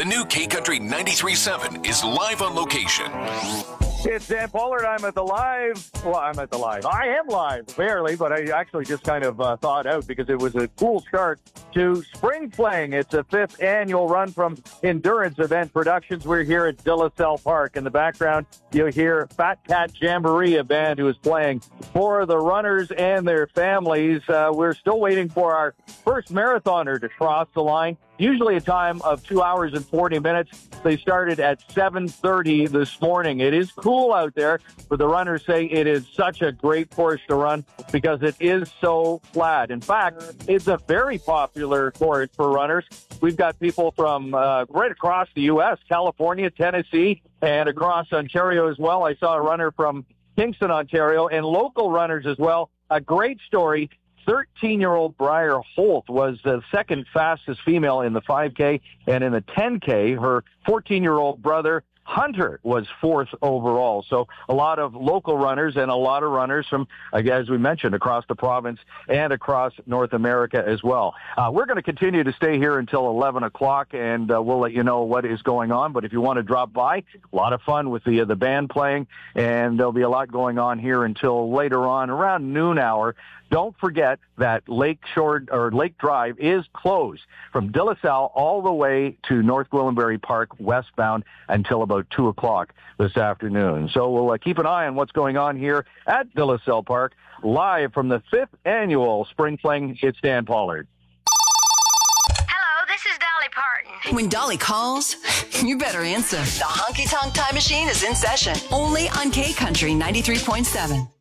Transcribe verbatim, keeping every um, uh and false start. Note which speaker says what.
Speaker 1: new K Country ninety-three point seven is live on location.
Speaker 2: It's Dan Pollard. I'm at the live. Well, I'm at the live. I am live, barely, but I actually just kind of uh, thawed out because it was a cool start to Spring Fling. It's a fifth annual run from Endurance Event Productions. We're here at De La Salle Park. In the background, you'll hear Fat Cat Jamboree, a band who is playing for the runners and their families. Uh, we're still waiting for our first marathoner to cross the line. Usually a time of two hours and forty minutes. They started at seven thirty this morning. It is cool out there, but the runners say it is such a great course to run because it is so flat. In fact, it's a very popular course for runners. We've got people from uh, right across the U S, California, Tennessee, and across Ontario as well. I saw a runner from Kingston, Ontario, and local runners as well. A great story. thirteen-year-old Briar Holt was the second fastest female in the five K, and in the ten K, her fourteen-year-old brother, Hunter, was fourth overall. So a lot of local runners and a lot of runners from, as we mentioned, across the province and across North America as well. Uh, we're going to continue to stay here until eleven o'clock, and uh, we'll let you know what is going on. But if you want to drop by, a lot of fun with the, uh, the band playing, and there'll be a lot going on here until later on, around noon hour. Don't forget that Lake Shore or Lake Drive is closed from De La Salle all the way to North Gwillimbury Park westbound until about two o'clock this afternoon. So we'll uh, keep an eye on what's going on here at De La Salle Park. Live from the fifth annual Spring Fling, it's Dan Pollard.
Speaker 3: Hello, this is Dolly Parton.
Speaker 4: When Dolly calls, you better answer. The Honky Tonk Time Machine is in session, only on K Country ninety-three point seven.